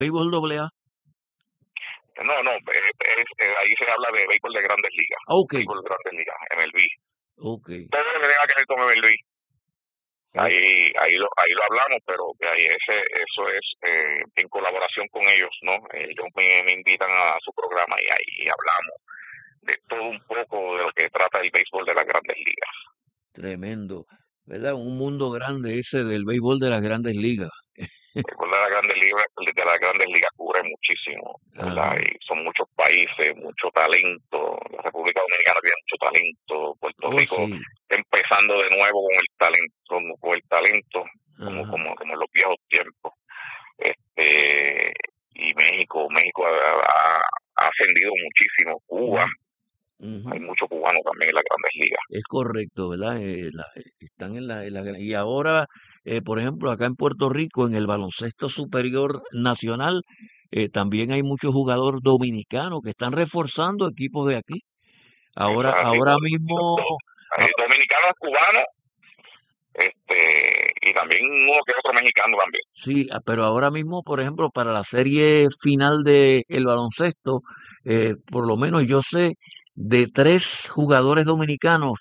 béisbol AA. No, ahí se habla de béisbol de Grandes Ligas. Ok. Béisbol de Grandes Ligas, MLB. Ok. Todo lo que tenga que ver con MLB. Ahí lo hablamos, pero eso es en colaboración con ellos, ¿no? Ellos me invitan a su programa y ahí hablamos de todo un poco de lo que trata el béisbol de las Grandes Ligas. Tremendo, ¿verdad? Un mundo grande ese del béisbol de las Grandes Ligas. El béisbol de las Grandes Ligas cubre muchísimo, ¿verdad? Y son muchos países, mucho talento. La República Dominicana tiene mucho talento. Puerto Rico sí. empezando de nuevo con el talento, como en los viejos tiempos. Y México ha ascendido muchísimo. Cuba, hay muchos cubanos también en las Grandes Ligas. Es correcto, ¿verdad? Están y ahora, por ejemplo, acá en Puerto Rico, en el baloncesto superior nacional, también hay muchos jugadores dominicanos que están reforzando equipos de aquí. Ahora mismo... Hay dominicanos, cubanos, y también uno que otro mexicano también. Sí, pero ahora mismo, por ejemplo, para la serie final de el baloncesto, por lo menos yo sé de 3 jugadores dominicanos,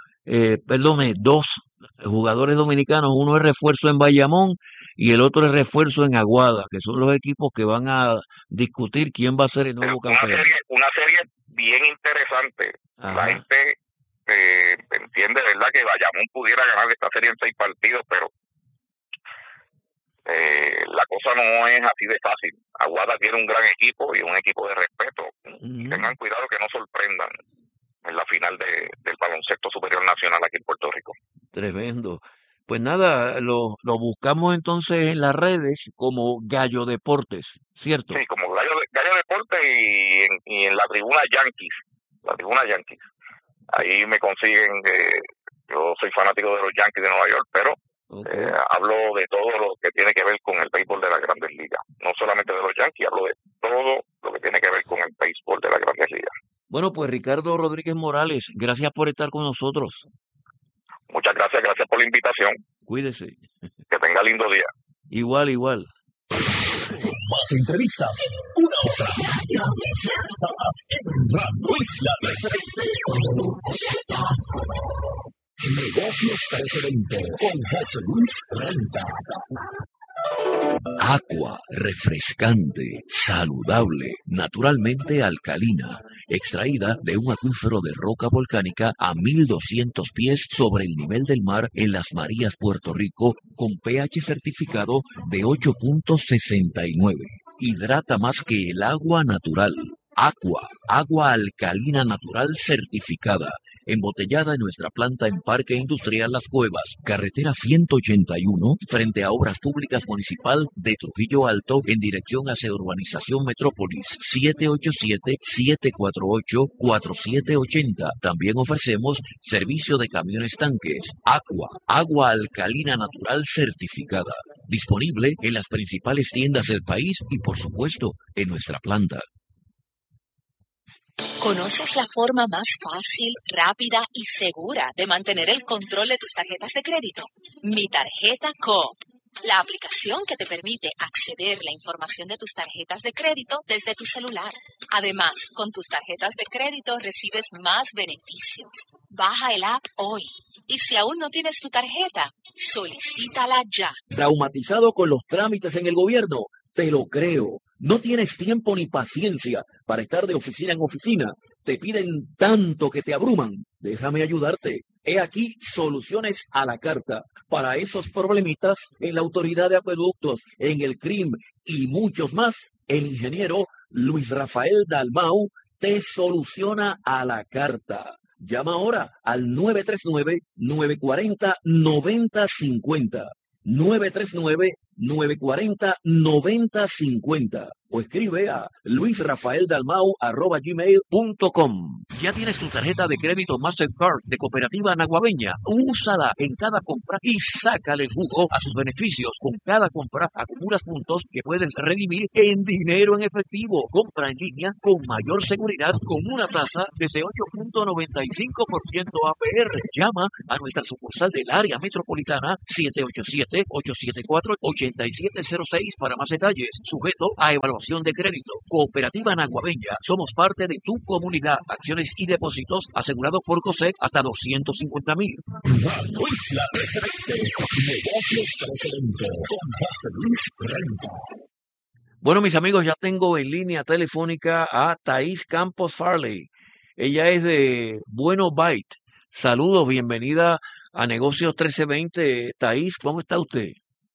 2 jugadores dominicanos, uno es refuerzo en Bayamón y el otro es refuerzo en Aguada, que son los equipos que van a discutir quién va a ser el nuevo campeón. Una serie bien interesante. Ajá. La gente entiende, ¿verdad?, que Bayamón pudiera ganar esta serie en 6 partidos, pero la cosa no es así de fácil. Aguada tiene un gran equipo y un equipo de respeto. Tengan cuidado que no sorprendan en la final del baloncesto superior nacional aquí en Puerto Rico. Tremendo. Pues nada, lo buscamos entonces en las redes como Gallo Deportes, ¿cierto? Sí, como Gallo Deportes y en la tribuna Yankees. Ahí me consiguen, yo soy fanático de los Yankees de Nueva York, pero hablo de todo lo que tiene que ver con el béisbol de las Grandes Ligas. No solamente de los Yankees, hablo de todo lo que tiene que ver con el béisbol de las Grandes Ligas. Bueno, pues Ricardo Rodríguez Morales, gracias por estar con nosotros. Muchas gracias por la invitación. Cuídese. Que tenga lindo día. Igual. Más entrevistas, una hora. Radio Isla 1320. Negocios 1320 con José Luis Renta. Aqua, refrescante, saludable, naturalmente alcalina, extraída de un acuífero de roca volcánica a 1200 pies sobre el nivel del mar en Las Marías, Puerto Rico, con pH certificado de 8.69. Hidrata más que el agua natural. Aqua, agua alcalina natural certificada, embotellada en nuestra planta en Parque Industrial Las Cuevas, carretera 181, frente a Obras Públicas Municipal de Trujillo Alto, en dirección hacia Urbanización Metrópolis, 787-748-4780. También ofrecemos servicio de camiones tanques. Aqua, agua alcalina natural certificada, disponible en las principales tiendas del país y, por supuesto, en nuestra planta. ¿Conoces la forma más fácil, rápida y segura de mantener el control de tus tarjetas de crédito? Mi Tarjeta Coop, la aplicación que te permite acceder a la información de tus tarjetas de crédito desde tu celular. Además, con tus tarjetas de crédito recibes más beneficios. Baja el app hoy. Y si aún no tienes tu tarjeta, solicítala ya. ¿Traumatizado con los trámites en el gobierno? Te lo creo. No tienes tiempo ni paciencia para estar de oficina en oficina. Te piden tanto que te abruman. Déjame ayudarte. He aquí soluciones a la carta para esos problemitas en la Autoridad de Acueductos, en el CRIM y muchos más. El ingeniero Luis Rafael Dalmau te soluciona a la carta. Llama ahora al 939-940-9050. 939-940-9050 o escribe a luisrafaeldalmau@gmail.com. ¿Ya tienes tu tarjeta de crédito Mastercard de Cooperativa Naguabeña? Úsala en cada compra y sácale el jugo a sus beneficios. Con cada compra acumulas puntos que puedes redimir en dinero en efectivo. Compra en línea con mayor seguridad con una tasa desde 8.95% APR. Llama a nuestra sucursal del área metropolitana 787-874-8706 para más detalles. Sujeto a evaluación de crédito. Cooperativa Naguabeña. Somos parte de tu comunidad. Acciones y depósitos asegurados por COSEC hasta 250,000. Isla Preferente. Negocios Preferente. Con José Luis Renta. Bueno, mis amigos, ya tengo en línea telefónica a Thais Campos Farley. Ella es de Bueno Byte. Saludos, bienvenida a Negocios 1320. Thais, ¿cómo está usted?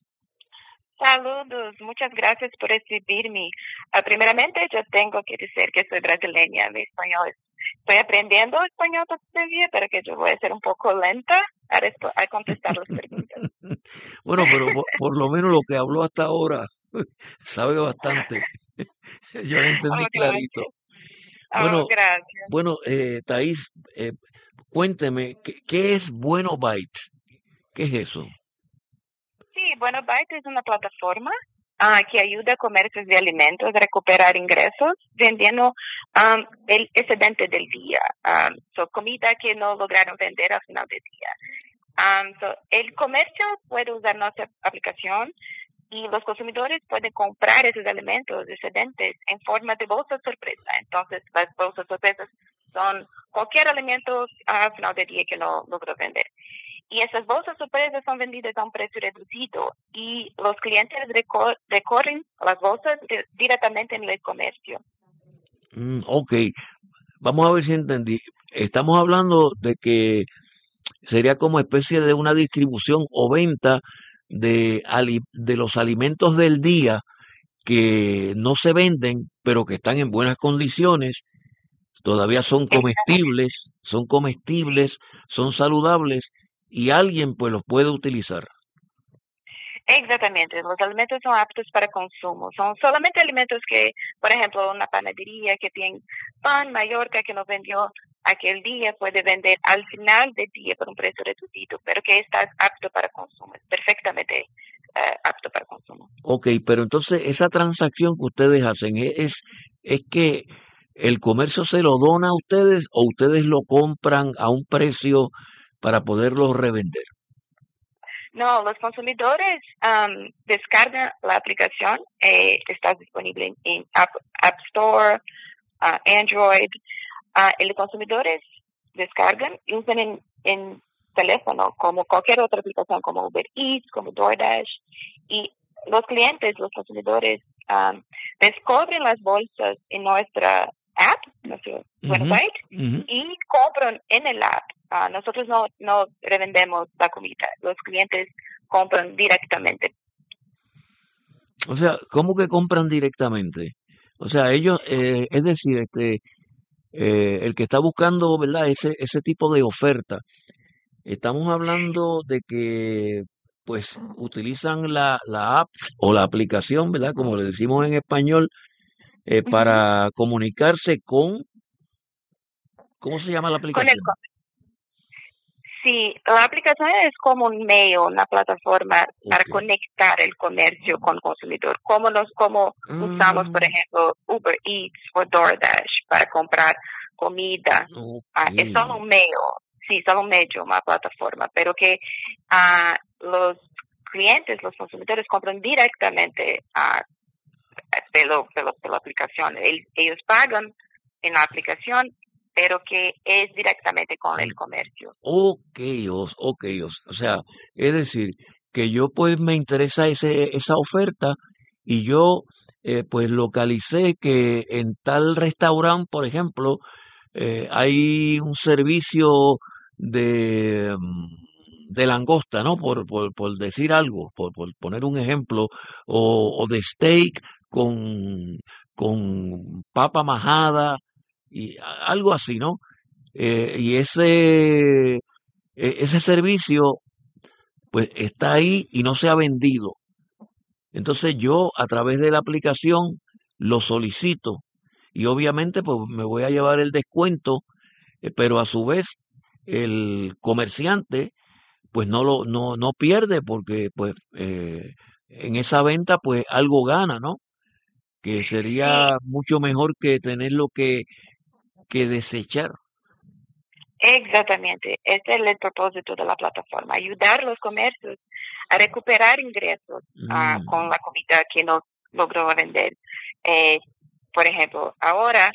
Saludos, muchas gracias por recibirme. Primeramente, yo tengo que decir que soy brasileña, mi español estoy aprendiendo español todavía, pero que yo voy a ser un poco lenta a contestar las preguntas. Bueno, pero por lo menos lo que habló hasta ahora sabe bastante. Yo lo entendí clarito. Bueno, gracias. Bueno, Thais, cuénteme, ¿qué es Bueno Byte? ¿Qué es eso? Sí, Bueno Byte es una plataforma que ayuda a comercios de alimentos a recuperar ingresos vendiendo el excedente del día, comida que no lograron vender al final del día. El comercio puede usar nuestra aplicación y los consumidores pueden comprar esos alimentos excedentes en forma de bolsa sorpresa. Entonces, las bolsas sorpresas son cualquier alimento al final del día que no logró vender. Y esas bolsas sorpresas son vendidas a un precio reducido y los clientes recorren las bolsas directamente en el comercio. Ok, vamos a ver si entendí. Estamos hablando de que sería como especie de una distribución o venta de los alimentos del día que no se venden, pero que están en buenas condiciones, todavía son comestibles, son saludables y alguien pues los puede utilizar. Exactamente, los alimentos son aptos para consumo, son solamente alimentos que, por ejemplo, una panadería que tiene pan Mallorca que no vendió aquel día puede vender al final del día por un precio reducido, pero que está apto para consumo, es perfectamente apto para consumo. Ok, pero entonces esa transacción que ustedes hacen es que el comercio se lo dona a ustedes o ustedes lo compran a un precio para poderlo revender. No, los consumidores descargan la aplicación, está disponible en App Store, Android. Los consumidores descargan y usan en teléfono como cualquier otra aplicación como Uber Eats, como DoorDash. Y los clientes, los consumidores, descubren las bolsas en nuestra app, nuestro Bueno Byte, y compran en el app. Nosotros no revendemos la comida, los clientes compran directamente. O sea, ¿cómo que compran directamente? O sea, ellos, es decir, el que está buscando, ¿verdad? Ese tipo de oferta. Estamos hablando de que, pues, utilizan la app o la aplicación, ¿verdad? Como le decimos en español, para comunicarse con, ¿cómo se llama la aplicación? Sí, la aplicación es como un medio, una plataforma para conectar el comercio con el consumidor. Como usamos, por ejemplo, Uber Eats o DoorDash para comprar comida. Es solo un medio, sí, solo un medio, una plataforma, pero que los clientes, los consumidores compran directamente pela aplicación. Ellos pagan en la aplicación, pero que es directamente con el comercio. Ok. O sea, es decir, que yo pues me interesa esa oferta y yo pues localicé que en tal restaurante, por ejemplo, hay un servicio de langosta, ¿no? Por decir algo, por poner un ejemplo, o de steak con papa majada y algo así, ¿no? Y ese servicio pues está ahí y no se ha vendido. Entonces yo a través de la aplicación lo solicito y obviamente pues me voy a llevar el descuento, pero a su vez el comerciante pues no pierde porque pues en esa venta pues algo gana, ¿no? Que Sí, sería mucho mejor que tenerlo que desechar. exactamente. Ese es el propósito de la plataforma, ayudar a los comercios a recuperar ingresos con Mm, la comida que no logró vender. Eh, por ejemplo, ahora,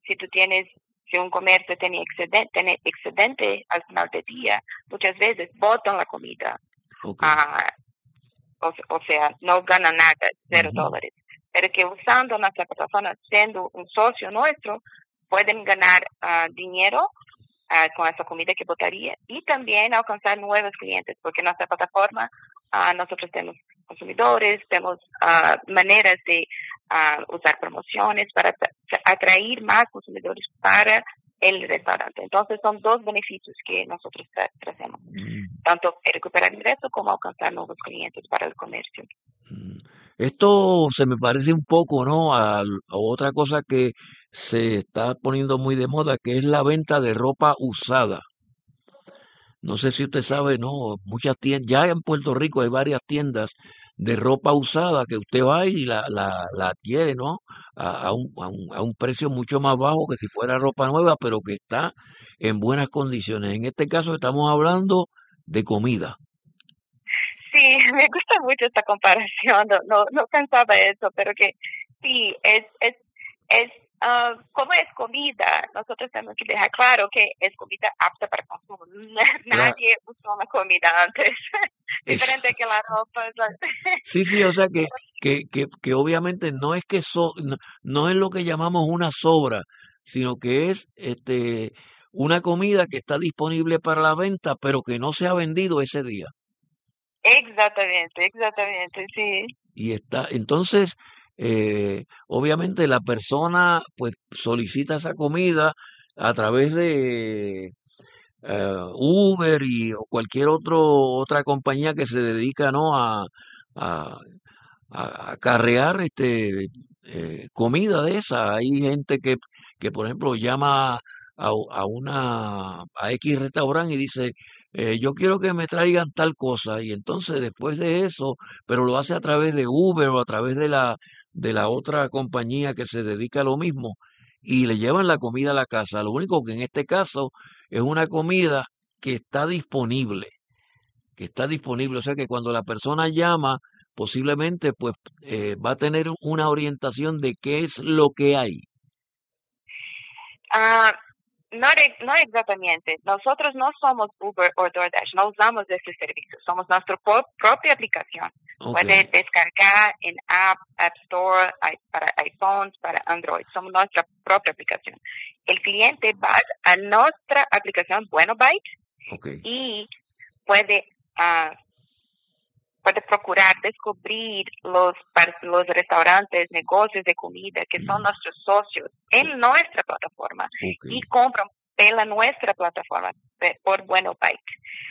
si un comercio tiene excedente al final del día, muchas veces botan la comida. ok. ah, o sea, no ganan nada, Ujú, $0. Pero que usando nuestra plataforma, siendo un socio nuestro, pueden ganar dinero con esa comida que botaría y también alcanzar nuevos clientes, porque en nuestra plataforma nosotros tenemos consumidores, tenemos maneras de usar promociones para atraer más consumidores para el restaurante. Entonces son dos beneficios que nosotros trazamos, mm, tanto recuperar ingresos como alcanzar nuevos clientes para el comercio. mm. Esto se me parece un poco, ¿no? A otra cosa que se está poniendo muy de moda, que es la venta de ropa usada. No sé si usted sabe, ¿no? Muchas tiendas, ya en Puerto Rico hay varias tiendas de ropa usada que usted va y la adquiere, ¿no? A un precio mucho más bajo que si fuera ropa nueva, pero que está en buenas condiciones. En este caso estamos hablando de comida. Sí, me gusta mucho esta comparación, no pensaba eso, pero que sí, es como es comida, nosotros tenemos que dejar claro que es comida apta para consumo. Cla- Nadie usó la comida antes, es- diferente que la ropa. sí, sí, o sea que obviamente no es no es lo que llamamos una sobra, sino que es una comida que está disponible para la venta, pero que no se ha vendido ese día. Exactamente, sí. Y está, entonces, obviamente la persona pues solicita esa comida a través de Uber o cualquier otra compañía que se dedica, ¿no? A, a acarrear comida de esa. Hay gente que por ejemplo, llama a X restaurante y dice, yo quiero que me traigan tal cosa, y entonces después de eso, pero lo hace a través de Uber o a través de la otra compañía que se dedica a lo mismo, y le llevan la comida a la casa. Lo único que en este caso es una comida que está disponible, o sea que cuando la persona llama, posiblemente pues va a tener una orientación de qué es lo que hay. Ah, no exactamente. Nosotros no somos Uber o DoorDash, no usamos este servicio. Somos nuestra propia aplicación. Ok. Puede descargar en App Store, para iPhones, para Android. Somos nuestra propia aplicación. El cliente va a nuestra aplicación Bueno Bite Ok. y puede ah, puede procurar descubrir los restaurantes, negocios de comida que son Mm, nuestros socios en nuestra plataforma ok. y compran en nuestra plataforma por Bueno Bike.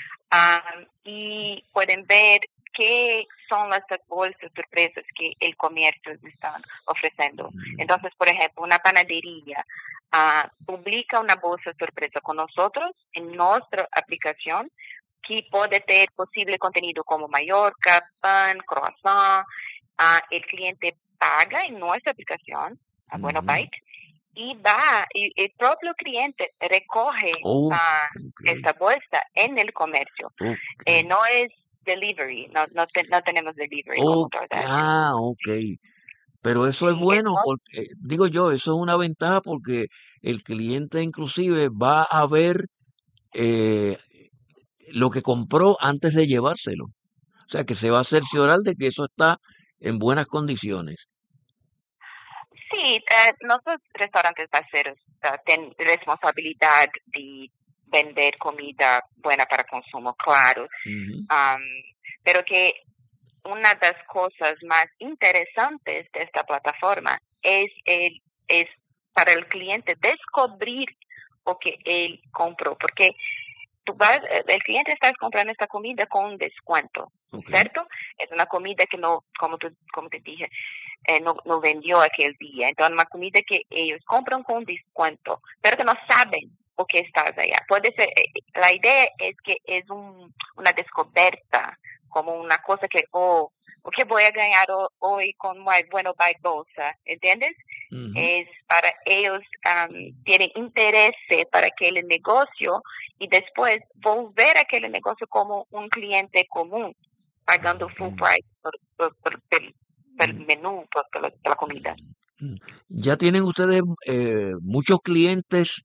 Y pueden ver qué son las bolsas sorpresas que el comercio están ofreciendo. Mm, Entonces, por ejemplo, una panadería publica una bolsa sorpresa con nosotros en nuestra aplicación que puede tener posible contenido como Mallorca, pan, croissant. El cliente paga en nuestra aplicación, a Bueno ujú. Bike, y el propio cliente recoge Oh, ok. esta bolsa en el comercio. Ok. No es delivery, no tenemos delivery como Ok. DoorDash. Ah, ok. Pero eso es Sí, es bueno porque, digo yo, eso es una ventaja porque el cliente inclusive va a ver eh, lo que compró antes de llevárselo. O sea, que se va a cerciorar de que eso está en buenas condiciones. sí, nuestros restaurantes caseros tienen responsabilidad de vender comida buena para consumo, claro. Ujú. Am, pero que una de las cosas más interesantes de esta plataforma es para el cliente descubrir lo que él compró, porque el cliente está comprando esta comida con un descuento, ¿cierto? Es una comida que no, como te dije, no vendió aquel día. Entonces, una comida que ellos compran con descuento, pero que no saben o que estás allá. Puede ser, la idea es que es una descoberta, como una cosa que, o que voy a ganar hoy con my Bueno Bite bolsa, ¿entiendes? Es para ellos tienen interés para aquel negocio y después volver a aquel negocio como un cliente común, pagando full price por el menú, por la comida. Ya tienen ustedes muchos clientes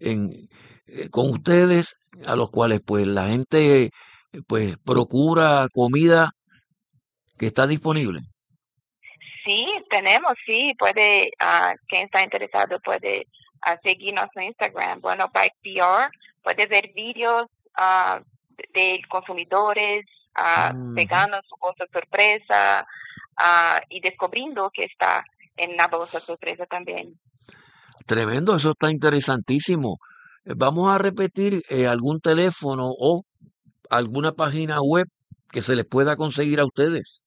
con ustedes a los cuales pues la gente pues procura comida que está disponible. Sí, tenemos, sí, puede, quien está interesado puede seguirnos en Instagram, Bueno Bite PR, puede ver vídeos de consumidores pegando su bolsa sorpresa y descubriendo que está en la bolsa sorpresa también. Tremendo, eso está interesantísimo. Vamos a repetir algún teléfono o alguna página web que se les pueda conseguir a ustedes.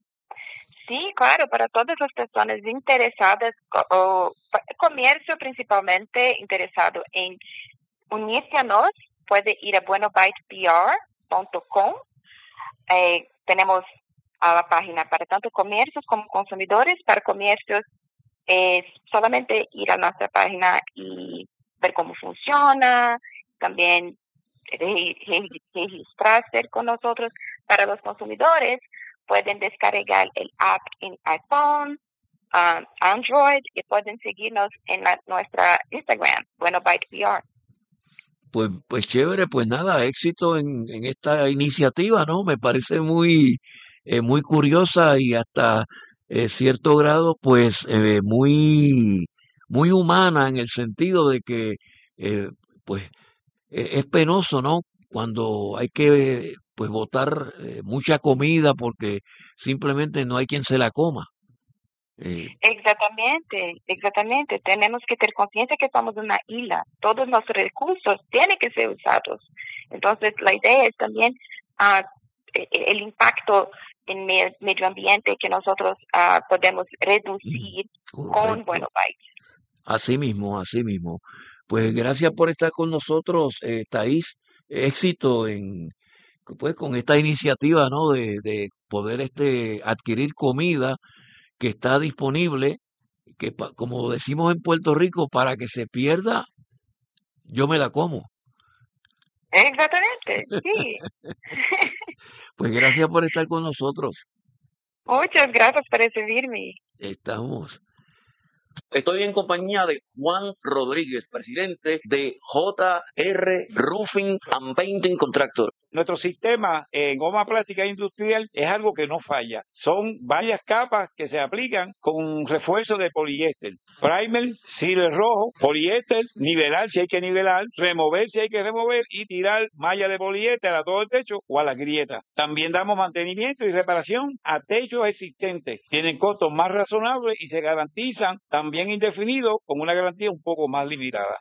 Sí, claro, para todas las personas interesadas, o comercio principalmente interesado en unirse a nos, puede ir a buenobitepr.com. Tenemos a la página para tanto comercios como consumidores. Para comercios es solamente ir a nuestra página y ver cómo funciona, también registrarse con nosotros. Para los consumidores, pueden descargar el app en iPhone, Android, y pueden seguirnos en nuestra Instagram, Bueno Bite PR. Pues chévere, pues nada, éxito en esta iniciativa, ¿no? Me parece muy curiosa y hasta cierto grado, pues muy humana en el sentido de que, pues, es penoso, ¿no? Cuando hay que, pues, botar mucha comida porque simplemente no hay quien se la coma. Exactamente. Tenemos que tener conciencia que somos una isla. Todos nuestros recursos tienen que ser usados. Entonces, la idea es también el impacto en el medio ambiente que nosotros podemos reducir con Bueno Bite. Así mismo, así mismo. Pues gracias por estar con nosotros, Thaís. Éxito pues, con esta iniciativa, ¿no? De poder adquirir comida que está disponible, que como decimos en Puerto Rico, para que se pierda, yo me la como. Exactamente, sí. Pues gracias por estar con nosotros. Muchas gracias por recibirme. Estamos. Estoy en compañía de Juan Rodríguez, presidente de JR Roofing and Painting Contractor. Nuestro sistema en goma plástica industrial es algo que no falla. Son varias capas que se aplican con refuerzo de poliéster. Primer, sealer rojo, poliéster, nivelar si hay que nivelar, remover si hay que remover y tirar malla de poliéster a todo el techo o a las grietas. También damos mantenimiento y reparación a techos existentes. Tienen costos más razonables y se garantizan también indefinidos con una garantía un poco más limitada.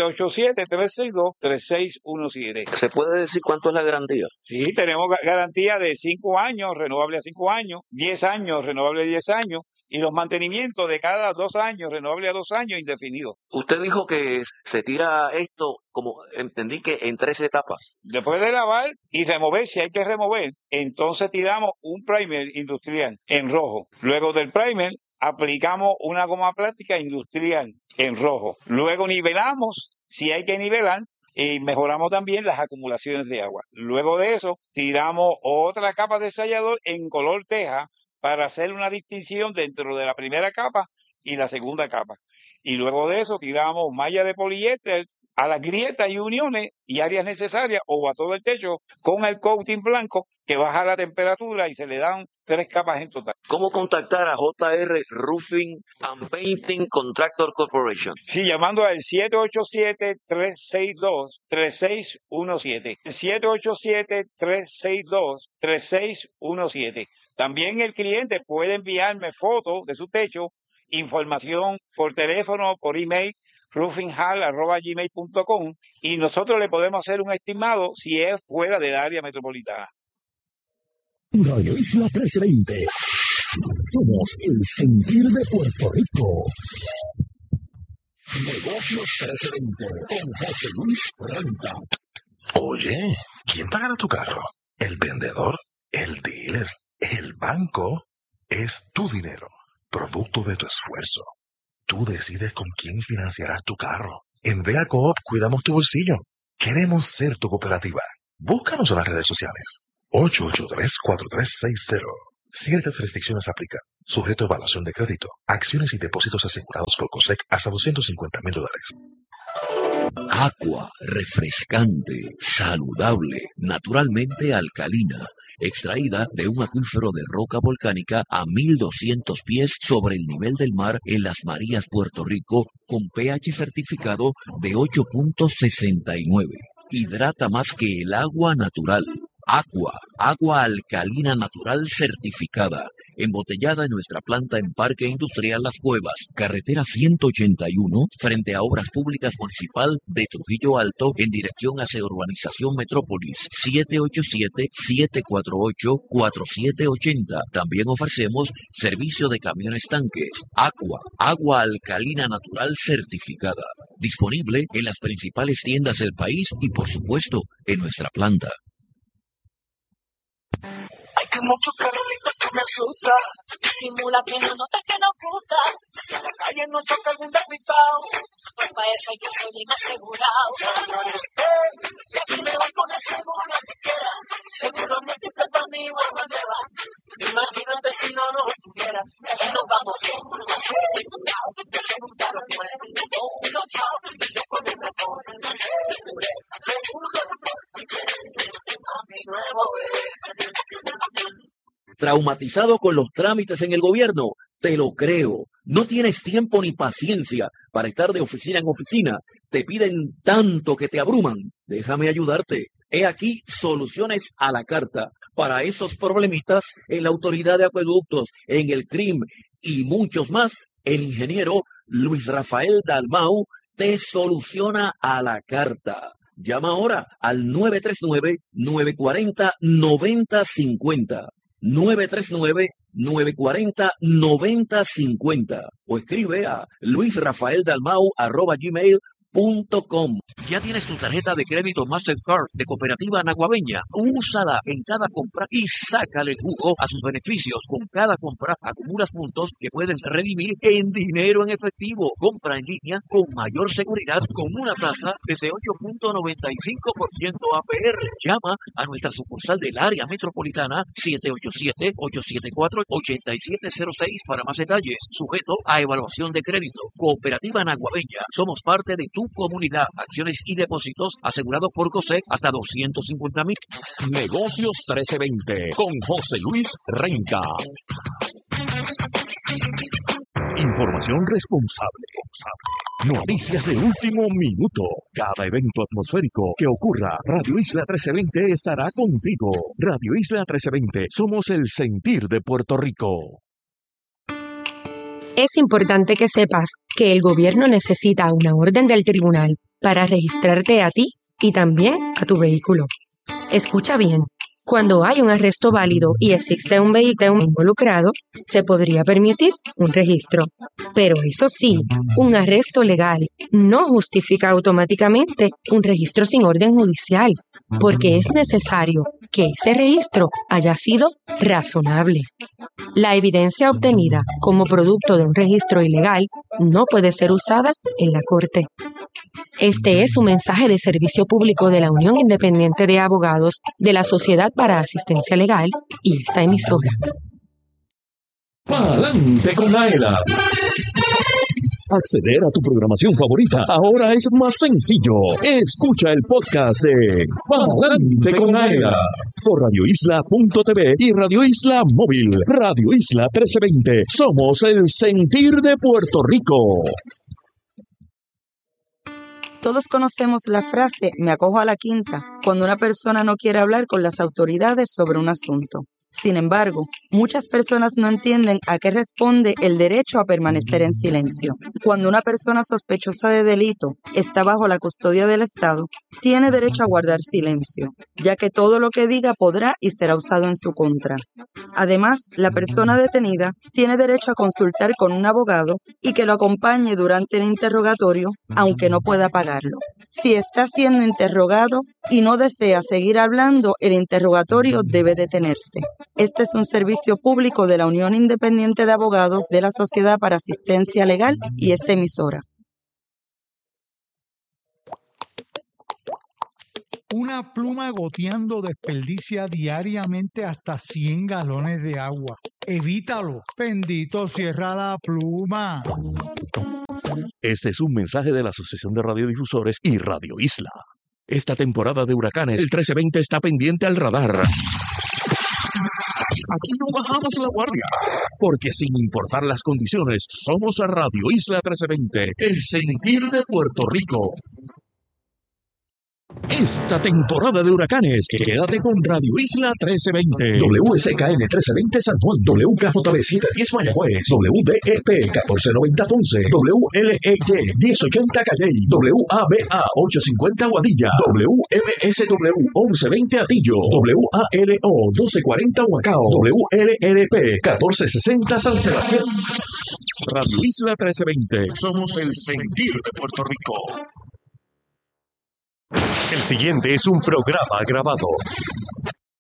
787-362-3617. ¿Se puede decir cuánto es la garantía? Sí, tenemos garantía de 5 años, renovable a 5 años, 10 años, renovable a 10 años, y los mantenimientos de cada 2 años, renovable a 2 años, indefinidos. Usted dijo que se tira esto, como entendí que en 3 etapas. Después de lavar y remover, si hay que remover, entonces tiramos un primer industrial en rojo. Luego del primer, aplicamos una goma plástica industrial en rojo. Luego nivelamos, si hay que nivelar, y mejoramos también las acumulaciones de agua. Luego de eso, tiramos otra capa de sellador en color teja para hacer una distinción dentro de la primera capa y la segunda capa. Y luego de eso, tiramos malla de poliéster a las grietas y uniones y áreas necesarias o a todo el techo con el coating blanco que baja la temperatura y se le dan 3 capas en total. ¿Cómo contactar a JR Roofing and Painting Contractor Corporation? Sí, llamando al 787-362-3617. 787-362-3617. También el cliente puede enviarme fotos de su techo, información por teléfono, por email, roofinghall@gmail.com, y nosotros le podemos hacer un estimado si es fuera del área metropolitana. Radio Isla 1320. Somos el sentir de Puerto Rico. Negocios 1320 con José Luis Renta. Oye, ¿quién pagará tu carro? ¿El vendedor? ¿El dealer? ¿El banco? Es tu dinero, producto de tu esfuerzo. Tú decides con quién financiarás tu carro. En Vea Coop cuidamos tu bolsillo. Queremos ser tu cooperativa. Búscanos en las redes sociales. 883-4360. Ciertas restricciones aplican. Sujeto a evaluación de crédito. Acciones y depósitos asegurados por COSEC hasta $250,000. Aqua, refrescante, saludable, naturalmente alcalina, extraída de un acuífero de roca volcánica a 1200 pies sobre el nivel del mar en Las Marías, Puerto Rico, con pH certificado de 8.69. Hidrata más que el agua natural. Aqua, agua alcalina natural certificada, embotellada en nuestra planta en Parque Industrial Las Cuevas, carretera 181, frente a Obras Públicas Municipal de Trujillo Alto, en dirección hacia Urbanización Metrópolis, 787-748-4780. También ofrecemos servicio de camiones tanques. Aqua, agua alcalina natural certificada, disponible en las principales tiendas del país y, por supuesto, en nuestra planta. Hay que mucho carrito que me asusta. Disimula que no nota que nos gusta. Si en la calle no choca algún despistado, pues para eso hay que ser bien asegurado. Y aquí me voy con el seguro que quiera. Seguro multiplica mi guagua me va. Imagínate si no nos estuviera. Aquí nos vamos bien. Asegurado. De ser un carro nuevo. Uno chao. Y yo con el mejor. Seguro. A mi nuevo ¿Traumatizado con los trámites en el gobierno? Te lo creo. No tienes tiempo ni paciencia para estar de oficina en oficina. Te piden tanto que te abruman. Déjame ayudarte. He aquí soluciones a la carta para esos problemitas en la Autoridad de Acueductos, en el CRIM y muchos más. El ingeniero Luis Rafael Dalmau te soluciona a la carta. Llama ahora al 939-940-9050. 939-940-9050 o escribe a luisrafaeldalmau@gmail.com. ¿Ya tienes tu tarjeta de crédito Mastercard de Cooperativa Naguabeña? Úsala en cada compra y sácale jugo a sus beneficios. Con cada compra acumulas puntos que puedes redimir en dinero en efectivo. Compra en línea con mayor seguridad con una tasa desde 8.95% APR. Llama a nuestra sucursal del área metropolitana 787-874-8706 para más detalles. Sujeto a evaluación de crédito. Cooperativa Naguabeña. Somos parte de tu comunidad. Acciones y depósitos asegurados por COSEC hasta $250,000. Negocios 1320 con José Luis Renta. Información responsable. Noticias de último minuto. Cada evento atmosférico que ocurra, Radio Isla 1320 estará contigo. Radio Isla 1320, somos el sentir de Puerto Rico. Es importante que sepas que el gobierno necesita una orden del tribunal para registrarte a ti y también a tu vehículo. Escucha bien. Cuando hay un arresto válido y existe un vehículo involucrado, se podría permitir un registro. Pero eso sí, un arresto legal no justifica automáticamente un registro sin orden judicial, porque es necesario que ese registro haya sido razonable. La evidencia obtenida como producto de un registro ilegal no puede ser usada en la corte. Este es un mensaje de servicio público de la Unión Independiente de Abogados de la Sociedad para Asistencia Legal y esta emisora. ¡Pa'lante con Aela! Acceder a tu programación favorita ahora es más sencillo. Escucha el podcast de Pa'lante con Aela por radioisla.tv y Radio Isla Móvil. Radio Isla 1320. Somos el sentir de Puerto Rico. Todos conocemos la frase "me acojo a la quinta" cuando una persona no quiere hablar con las autoridades sobre un asunto. Sin embargo, muchas personas no entienden a qué responde el derecho a permanecer en silencio. Cuando una persona sospechosa de delito está bajo la custodia del Estado, tiene derecho a guardar silencio, ya que todo lo que diga podrá y será usado en su contra. Además, la persona detenida tiene derecho a consultar con un abogado y que lo acompañe durante el interrogatorio, aunque no pueda pagarlo. Si está siendo interrogado y no desea seguir hablando, el interrogatorio debe detenerse. Este es un servicio público de la Unión Independiente de Abogados de la Sociedad para Asistencia Legal y esta emisora. Una pluma goteando desperdicia diariamente hasta 100 galones de agua. Evítalo. Bendito, cierra la pluma. Este es un mensaje de la Asociación de Radiodifusores y Radio Isla. Esta temporada de huracanes, el 1320 está pendiente al radar. Aquí no bajamos la guardia, porque sin importar las condiciones, somos a Radio Isla 1320, el sentir de Puerto Rico. Esta temporada de huracanes, quédate con Radio Isla 1320. WSKN 1320 San Juan, WKJB 710 Mayagüez, WDEP 1490 Ponce, WLEY 1080 Calley, WABA 850 Guadilla, WMSW 1120 Atillo, WALO 1240 Huacao, WLRP 1460 San Sebastián. Radio Isla 1320, somos el sentir de Puerto Rico. El siguiente es un programa grabado.